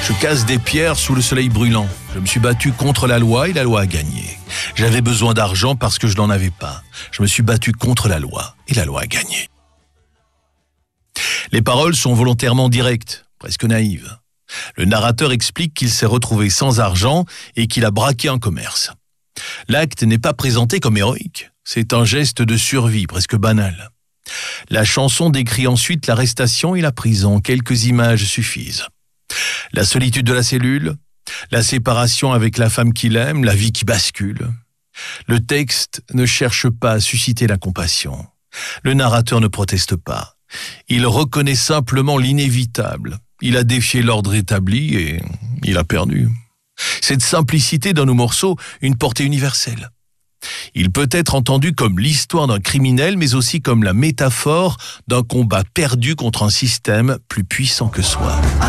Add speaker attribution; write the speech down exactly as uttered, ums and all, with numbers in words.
Speaker 1: Je casse des pierres sous le soleil brûlant. Je me suis battu contre la loi et la loi a gagné. J'avais besoin d'argent parce que je n'en avais pas. Je me suis battu contre la loi et la loi a gagné. Les paroles sont volontairement directes, presque naïves. Le narrateur explique qu'il s'est retrouvé sans argent et qu'il a braqué un commerce. L'acte n'est pas présenté comme héroïque. C'est un geste de survie, presque banal. La chanson décrit ensuite l'arrestation et la prison. Quelques images suffisent. La solitude de la cellule, la séparation avec la femme qu'il aime, la vie qui bascule. Le texte ne cherche pas à susciter la compassion. Le narrateur ne proteste pas. Il reconnaît simplement l'inévitable. Il a défié l'ordre établi et il a perdu. Cette simplicité donne au morceau une portée universelle. Il peut être entendu comme l'histoire d'un criminel, mais aussi comme la métaphore d'un combat perdu contre un système plus puissant que soi.